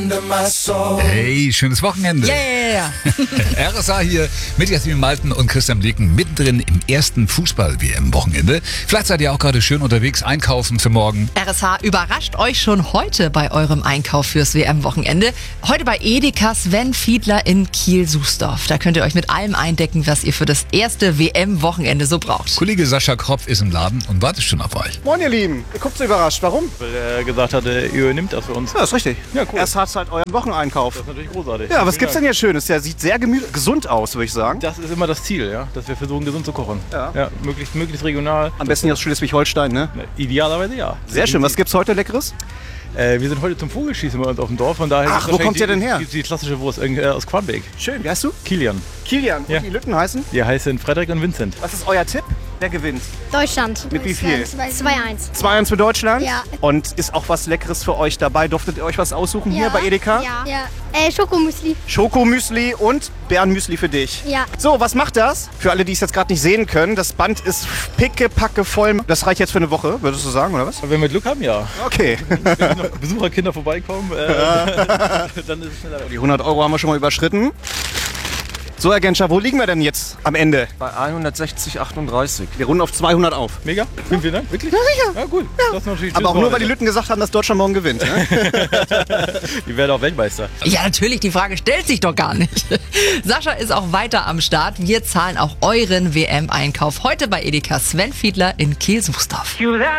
Hey, schönes Wochenende. Yeah. RSA hier mit Jasmin Malten und Christian Blicken mittendrin im ersten Fußball-WM-Wochenende. Vielleicht seid ihr auch gerade schön unterwegs einkaufen für morgen. RSH überrascht euch schon heute bei eurem Einkauf fürs WM-Wochenende. Heute bei Edeka Sven Fiedler in Kiel-Sußdorf. Da könnt ihr euch mit allem eindecken, was ihr für das erste WM-Wochenende so braucht. Kollege Sascha Kropf ist im Laden und wartet schon auf euch. Moin ihr Lieben, ihr guckt so überrascht. Warum? Weil er gesagt hat, er übernimmt das für uns. Ja, ist richtig. Ja, cool. Erst hat halt euren Wocheneinkauf. Das ist natürlich großartig. Ja, was gibt's denn hier Schönes? Der sieht sehr gesund aus, würde ich sagen. Das ist immer das Ziel, ja, dass wir versuchen, gesund zu kochen. Ja. Möglichst regional. Am besten hier aus Schleswig-Holstein, ne? Idealerweise ja. Sehr schön. Was gibt's heute Leckeres? Wir sind heute zum Vogelschießen bei uns auf dem Dorf. Von daher Ach, wo kommt der denn her? Die klassische Wurst aus Quanbeck. Schön. Wie heißt du? Kilian. Kilian. Und Ja. die Lütten heißen? Die heißen Frederik und Vincent. Was ist euer Tipp? Wer gewinnt? Deutschland. Mit wie viel? 2-1. 2-1 für Deutschland? Ja. Und ist auch was Leckeres für euch dabei? Durftet ihr euch was aussuchen hier bei Edeka? Ja. Schokomüsli. Schokomüsli und Bärenmüsli für dich. Ja. So, was macht das? Für alle, die es jetzt gerade nicht sehen können, das Band ist pickepacke voll. Das reicht jetzt für eine Woche, würdest du sagen, oder was? Wenn wir Glück haben, ja. Okay. Wenn noch Besucherkinder vorbeikommen, dann ist es schneller. Die 100 € haben wir schon mal überschritten. So, Herr Genscher, wo liegen wir denn jetzt am Ende? Bei 160,38. Wir runden auf 200 auf. Mega. Vielen Dank. Wirklich? Ja, sicher. Ja, gut. Das ist natürlich Aber auch nur, weil die Lütten gesagt haben, dass Deutschland morgen gewinnt. Ne? Die werden auch Weltmeister. Ja, natürlich, die Frage stellt sich doch gar nicht. Sascha ist auch weiter am Start. Wir zahlen auch euren WM-Einkauf heute bei Edeka Sven Fiedler in Kiel-Sußdorf.